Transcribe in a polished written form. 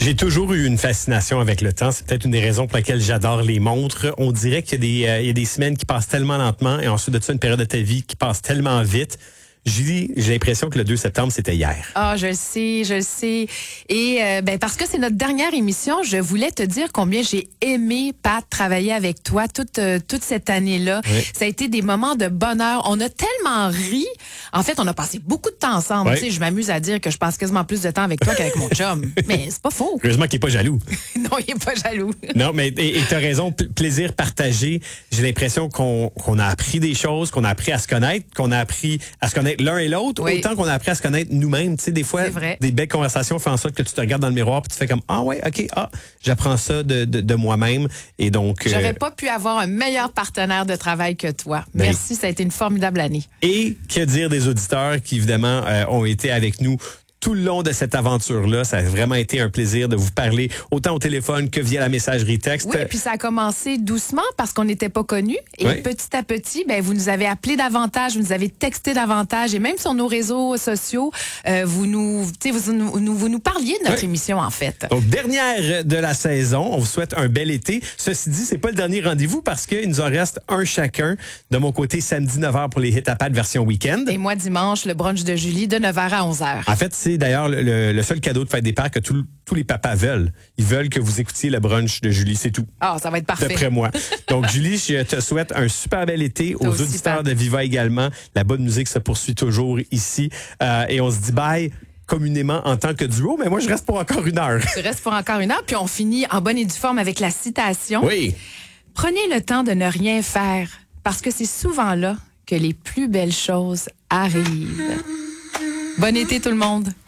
J'ai toujours eu une fascination avec le temps. C'est peut-être une des raisons pour lesquelles j'adore les montres. On dirait qu'il y a des semaines qui passent tellement lentement et ensuite de ça, une période de ta vie qui passe tellement vite. Julie, j'ai l'impression que le 2 septembre, c'était hier. Ah, je le sais. Et parce que c'est notre dernière émission, je voulais te dire combien j'ai aimé, Pat, travailler avec toi toute cette année-là. Oui. Ça a été des moments de bonheur. On a tellement ri. En fait, on a passé beaucoup de temps ensemble. Oui. Tu sais, je m'amuse à dire que je passe quasiment plus de temps avec toi qu'avec mon chum. Mais c'est pas faux. Heureusement qu'il n'est pas jaloux. Non, il est pas jaloux. Non, mais et t'as raison, plaisir partagé. J'ai l'impression qu'on a appris des choses, qu'on a appris à se connaître, qu'on a appris à se connaître l'un et l'autre, Oui. autant qu'on a appris à se connaître nous-mêmes. Tu sais, des fois, C'est vrai. des belles conversations font en sorte que tu te regardes dans le miroir et tu fais comme, ah ouais, ok, j'apprends ça de moi-même. Et donc... J'aurais pas pu avoir un meilleur partenaire de travail que toi. Ben, Merci, ça a été une formidable année. Et que dire des auditeurs qui, évidemment, ont été avec nous tout le long de cette aventure-là. Ça a vraiment été un plaisir de vous parler autant au téléphone que via la messagerie texte. Oui, puis ça a commencé doucement parce qu'on n'était pas connus. Et Oui. petit à petit, vous nous avez appelé davantage, vous nous avez texté davantage. Et même sur nos réseaux sociaux, vous nous parliez de notre Oui. émission, en fait. Donc, dernière de la saison. On vous souhaite un bel été. Ceci dit, c'est pas le dernier rendez-vous parce qu'il nous en reste un chacun. De mon côté, samedi 9h pour les Hit à Pat version week-end. Et moi, dimanche, le brunch de Julie, de 9h à 11h. En fait, c'est d'ailleurs le seul cadeau de fête des pères que tous les papas veulent. Ils veulent que vous écoutiez le brunch de Julie, c'est tout. Ah, ça va être parfait. D'après moi. Donc, Julie, je te souhaite un super bel été. Toi Aux aussi, auditeurs Pat. de Viva également. La bonne musique se poursuit toujours ici. Et on se dit bye communément en tant que duo, mais moi, je reste pour encore une heure. Tu restes pour encore une heure, puis on finit en bonne et due forme avec la citation. Oui. Prenez le temps de ne rien faire, parce que c'est souvent là que les plus belles choses arrivent. Bon été, tout le monde.